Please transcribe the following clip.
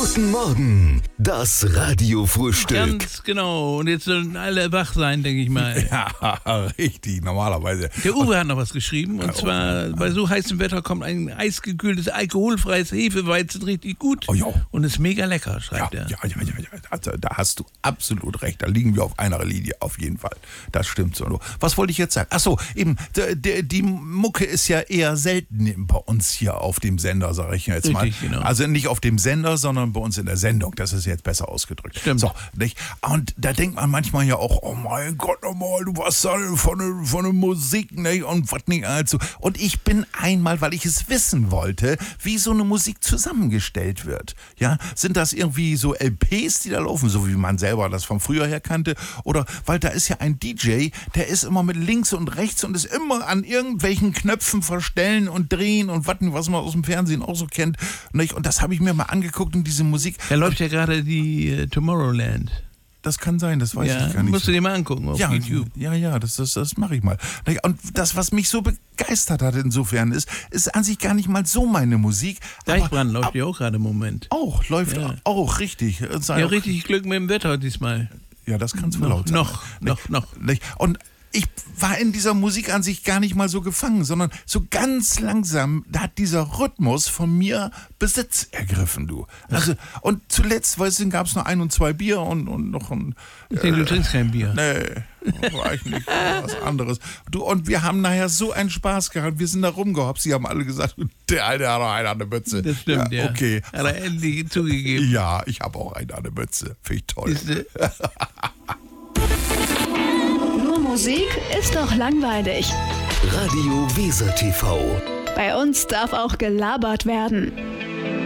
Guten Morgen, das Radiofrühstück. Ganz genau. Und jetzt sollen alle wach sein, denke ich mal. Ja, richtig, normalerweise. Der Uwe hat noch was geschrieben. Und zwar, bei so heißem Wetter kommt ein eisgekühltes, alkoholfreies Hefeweizen richtig gut. Oh, ja. Und ist mega lecker, schreibt er. Ja. Also, da hast du absolut recht. Da liegen wir auf einer Linie, auf jeden Fall. Das stimmt so. Was wollte ich jetzt sagen? Achso, eben, die Mucke ist ja eher selten bei uns hier auf dem Sender, sage ich jetzt mal. Richtig, genau. Also nicht auf dem Sender, sondern bei uns in der Sendung. Das ist jetzt besser ausgedrückt. Stimmt. So, nicht? Und da denkt man manchmal ja auch, oh mein Gott, nochmal, du warst da von der Musik, nicht? Und was nicht allzu. Und ich bin einmal, weil ich es wissen wollte, wie so eine Musik zusammengestellt wird. Ja, sind das irgendwie so LPs, die da laufen, so wie man selber das von früher her kannte? Oder, weil da ist ja ein DJ, der ist immer mit links und rechts und ist immer an irgendwelchen Knöpfen verstellen und drehen und warten, was man aus dem Fernsehen auch so kennt. Nicht? Und das habe ich mir mal angeguckt in diese Musik. Da läuft ja gerade die Tomorrowland. Das kann sein, das weiß ich gar nicht. Musst du dir mal angucken auf YouTube. Ja, das mache ich mal. Und das, was mich so begeistert hat insofern, ist an sich gar nicht mal so meine Musik. Deichbrand läuft ja auch gerade im Moment. Läuft auch, richtig. Ja, richtig Glück mit dem Wetter diesmal. Ja, das kann es wohl laut sein. Noch. Und ich war in dieser Musik an sich gar nicht mal so gefangen, sondern so ganz langsam, da hat dieser Rhythmus von mir Besitz ergriffen, du. Also, und zuletzt, weißt du, gab es noch 1 und 2 Bier und noch ein... Ich denke, du trinkst kein Bier. Nee, war ich nicht. Was anderes. Du, und wir haben nachher so einen Spaß gehabt. Wir sind da rumgehoppt. Sie haben alle gesagt, der eine hat auch einen an der Mütze. Das stimmt, ja. Okay. Hat er endlich zugegeben. Ja, ich habe auch einen an der Mütze. Finde ich toll. Nur Musik ist doch langweilig. Radio Weser TV. Bei uns darf auch gelabert werden.